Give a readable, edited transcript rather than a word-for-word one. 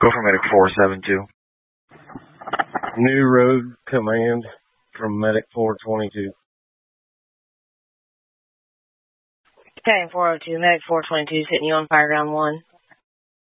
Go for Medic 472. New road command from Medic 422. Okay, 402, Medic 422 sitting you on Fireground 1.